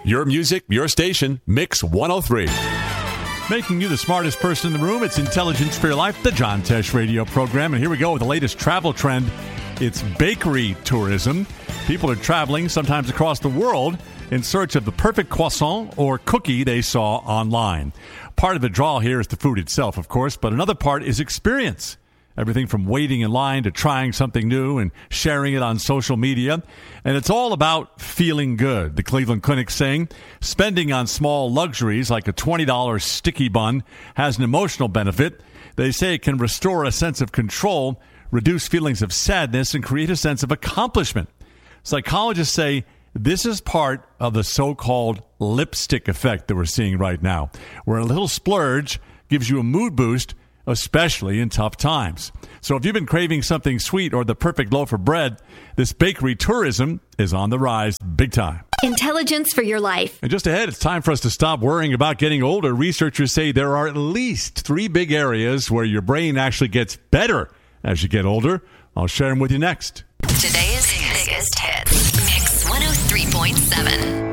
Your music, your station, Mix 103. Making you the smartest person in the room. It's Intelligence for Your Life, the John Tesh radio program. And here we go with the latest travel trend. It's bakery tourism. People are traveling, sometimes across the world, in search of the perfect croissant or cookie they saw online. Part of the draw here is the food itself, of course, but another part is experience. Everything from waiting in line to trying something new and sharing it on social media. And it's all about feeling good. The Cleveland Clinic saying spending on small luxuries like a $20 sticky bun has an emotional benefit. They say it can restore a sense of control, reduce feelings of sadness, and create a sense of accomplishment. Psychologists say this is part of the so-called lipstick effect that we're seeing right now, where a little splurge gives you a mood boost, especially in tough times. So if you've been craving something sweet or the perfect loaf of bread, this bakery tourism is on the rise big time. Intelligence for Your Life. And just ahead, it's time for us to stop worrying about getting older. Researchers say there are at least 3 big areas where your brain actually gets better as you get older. I'll share them with you next. Today's biggest hits. Mix 103.7.